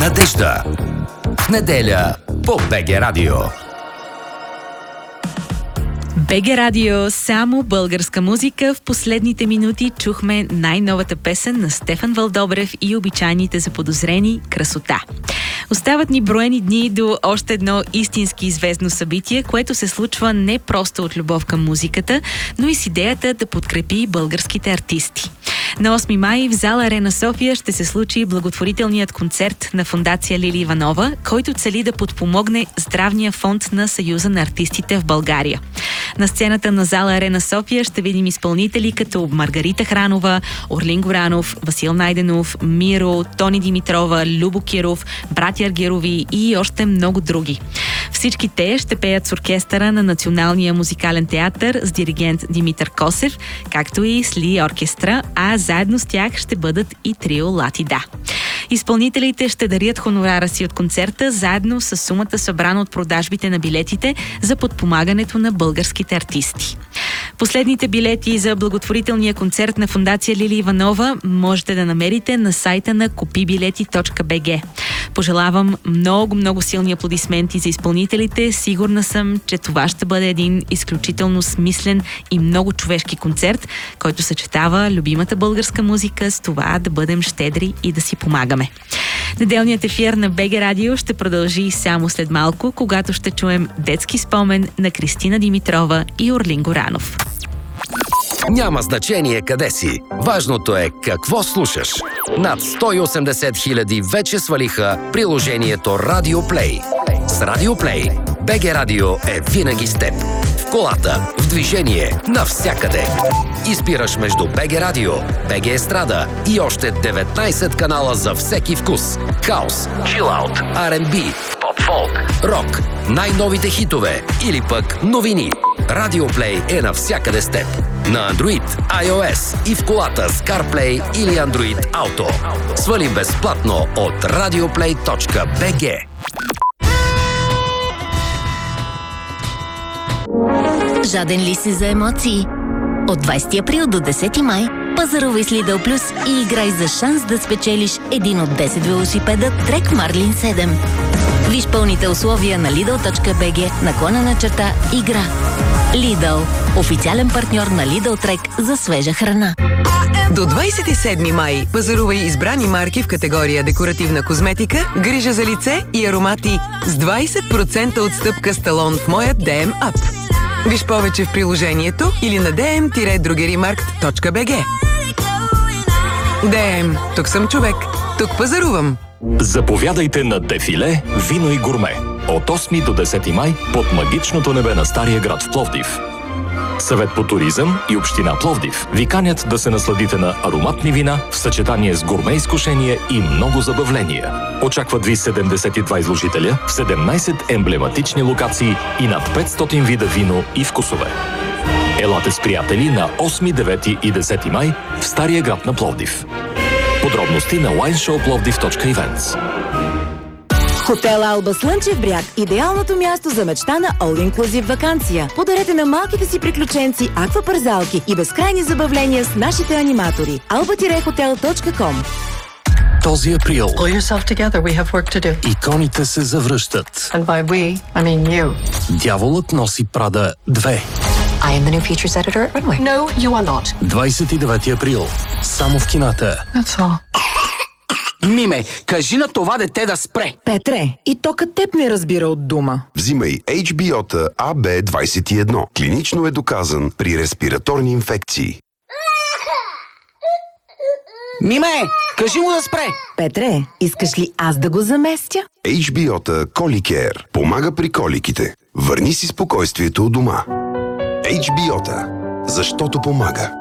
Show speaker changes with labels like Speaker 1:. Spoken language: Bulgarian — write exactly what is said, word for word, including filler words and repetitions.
Speaker 1: Надежда. В неделя по БГ Радио.
Speaker 2: БГ Радио, само българска музика. В последните минути чухме най-новата песен на Стефан Вълдобрев и обичайните заподозрени "Красота". Остават ни броени дни до още едно истински известно събитие, което се случва не просто от любов към музиката, но и с идеята да подкрепи българските артисти. На осми май в зала Арена София ще се случи благотворителният концерт на фондация Лили Иванова, който цели да подпомогне здравния фонд на Съюза на артистите в България. На сцената на зала Арена София ще видим изпълнители като Маргарита Хранова, Орлин Горанов, Васил Найденов, Миро, Тони Димитрова, Любо Киров, братя Аргирови и още много други. Всички те ще пеят с оркестъра на Националния музикален театър с диригент Димитър Косев, както и с Ли оркестра, а заедно с тях ще бъдат и трио Лати-Да. Изпълнителите ще дарят хонорара си от концерта заедно с сумата, събрана от продажбите на билетите за подпомагането на българските артисти. Последните билети за благотворителния концерт на фондация Лили Иванова можете да намерите на сайта на купи билети точка би джи. Пожелавам много-много силни аплодисменти за изпълнителите. Сигурна съм, че това ще бъде един изключително смислен и много човешки концерт, който съчетава любимата българска музика с това да бъдем щедри и да си помагаме. Неделният ефир на БГ Радио ще продължи само след малко, когато ще чуем детски спомен на Кристина Димитрова и Орлин Горанов.
Speaker 1: Няма значение къде си. Важното е какво слушаш. Над сто и осемдесет хиляди вече свалиха приложението Радио Плей. С Радио Плей БГ Радио е винаги с теб. В колата, в движение, навсякъде. Избираш между БГ Радио, БГ Естрада и още деветнайсет канала за всеки вкус. Хаус, чилаут, Ар енд Би, поп-фолк, рок, най-новите хитове или пък новини. Радио Плей е навсякъде с теб. На Android, iOS и в колата с CarPlay или Android Auto. Свали безплатно от радиоплей точка би джи.
Speaker 3: Жаден ли си за емоции? От двайсети април до десети май пазарувай с Lidl Plus и играй за шанс да спечелиш един от десет велосипеда Trek Marlin седем. Виж пълните условия на lidl точка би джи наклона черта игра. Lidl – официален партньор на Lidl Trek за свежа храна.
Speaker 4: До двайсет и седми май пазарувай избрани марки в категория декоративна козметика, грижа за лице и аромати с двайсет процента отстъпка с талон в моят ди ем App. Виж повече в приложението или на ди ем дрогеримаркт точка би джи. ди ем. Тук съм човек. Тук пазарувам.
Speaker 5: Заповядайте на Дефиле Вино и гурме от осми до десети май под магичното небе на Стария град в Пловдив. Съвет по туризъм и община Пловдив ви канят да се насладите на ароматни вина в съчетание с гурме изкушения и много забавления. Очакват ви седемдесет и два изложителя в седемнайсет емблематични локации и над петстотин вида вино и вкусове. Елате с приятели на осми, девети и десети май в Стария град на Пловдив. Подробности на уайншоу-пловдив точка ивентс.
Speaker 6: Хотел Алба Слънчев бряг – идеалното място за мечтана all-inclusive ваканция. Подарете на малките си приключенци аквапарзалки и безкрайни забавления с нашите аниматори. алба хотел точка ком.
Speaker 7: Този април
Speaker 8: Pull yourself together, we have work to do.
Speaker 7: иконите се завръщат.
Speaker 8: And by we, I mean you.
Speaker 7: Дяволът носи Прада две.
Speaker 8: I am the new features editor at Runway. No, you are not.
Speaker 7: двайсет и девети април. Само в кината.
Speaker 8: That's all.
Speaker 9: Миме, кажи на това дете да спре.
Speaker 6: Петре, и то като теб не разбира от дума.
Speaker 10: Взимай Ейч Би О-та А Б двайсет и едно. Клинично е доказан при респираторни инфекции.
Speaker 9: Миме, кажи му да спре.
Speaker 6: Петре, искаш ли аз да го заместя?
Speaker 10: Ейч Би О-та Коликер помага при коликите. Върни си спокойствието у дома. Ейч Би О-та, защото помага.